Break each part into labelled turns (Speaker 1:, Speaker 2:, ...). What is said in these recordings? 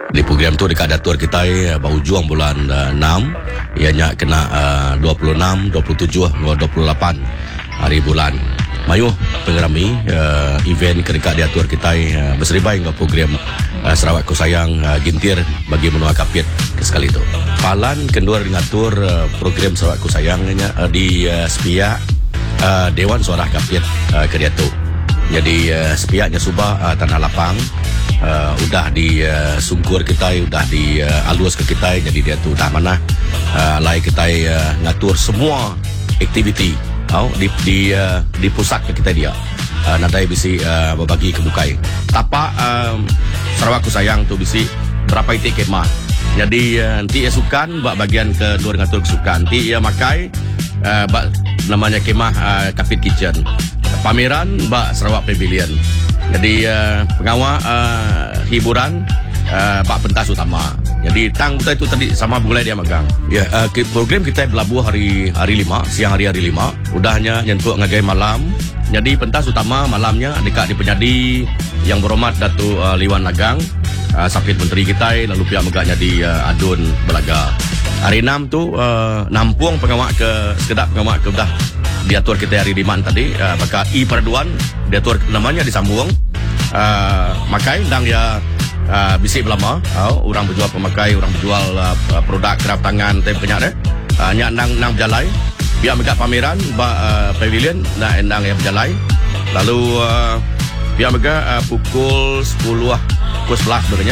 Speaker 1: Di program tu dekat datur kita berhujung bulan 6, ianya kena 26, 27, 28 hari bulan. Mayuh pengerami event ke dekat diatur kita berseribai dengan program Sarawak Ku Sayang gintir bagi menua kapit ke sekali tu. Palan kendua ngatur program Sarawak Ku Sayang di sepiak Dewan Suara Kapit ke dia tu. Jadi sepiaknya subah tanah lapang udah di sungkur kita, udah di alus ke kita, jadi dia tu dah mana lai kita ngatur semua aktiviti di pusat ke kita dia nadai bisi berbagi kebukai tapak Sarawak Ku Sayang tu bisi berapa itik kemah. Jadi nanti ia sukan bak bagian kedua ngatur kesukan nanti ia makai bak namanya kemah Kapit Kitchen, pameran bak Sarawak Pavilion. Jadi pengawal hiburan bak pentas utama. Jadi tang kita itu tadi sama mulai dia megang. Ya, program kita berlabuh hari 5, siang hari 5. Udahnya nyentuh ngagai malam. Jadi pentas utama malamnya dekat di penyadi yang berhormat Datuk Liwan Nagang, Sapit Menteri kita, lalu pihak megaknya di Adun Belaga. Hari 6 tu nampung pengawal ke sekedap pengawal ke dah diatur kita hari 5 tadi maka peraduan diatur namanya disambung makai dan ya bisik lama orang berjual pemakai, orang berjual produk kerap tangan tem kenyak nyak nang berjalai biar megak pameran pavilion nak endang yang berjalai lalu biar megak pukul 10 pukul 11 sebenarnya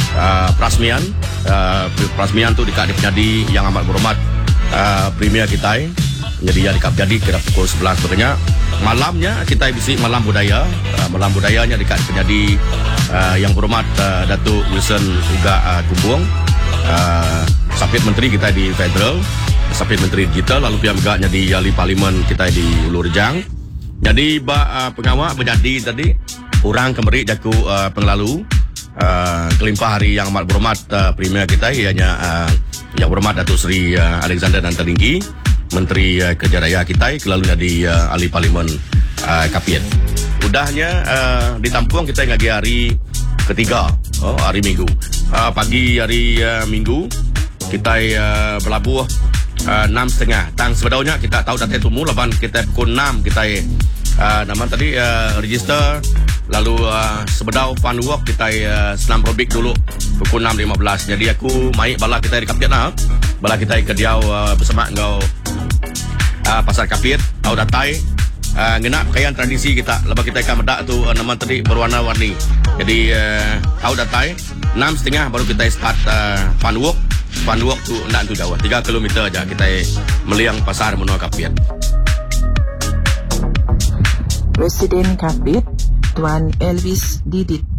Speaker 1: perasmian tu dekat di penyadi yang amat berhormat premier kita. Jadi ya dekat jadi kira pukul 11 sebenarnya. Malamnya kita bisi malam budaya. Malam budayanya dekat penyadi yang berhormat Datuk Wilson Uga Kumbung, Sapit Menteri kita di Federal, Sapit Menteri Digital, lalu pihak megaknya di Ahli Parlimen kita di Ulu Rejang. Jadi pengawal berjadi tadi orang kemeri jaku penglalu kelimpah hari yang amat berhormat premier kita ianya yang berhormat Datuk Seri Alexander Nantalinggi, Menteri Kerja Raya kita, kelalunya di Ahli Parlimen Kapit. Udahnya ditampung kita ngagi hari ketiga, hari Minggu. Pagi hari Minggu kita berlabuh 6.30. Tang sebetulnya kita tahu data itu mulaban kita pukul 6 kita nama tadi register, lalu sebedau fun walk kita senam aerobik dulu pukul 6.15. Jadi aku maik bala kita di Kapit lah, bala kita ke Diau bersama ngau pasar Kapit au datai ngenak pakaian tradisi kita lepas kita akan medak tu nama tadi berwarna-warni. Jadi au datai 6.30 baru kita start fun walk tu ndak tu jauh 3 km aja kita meliang pasar menua Kapit.
Speaker 2: Presiden Kapit Tuan Elvis Didit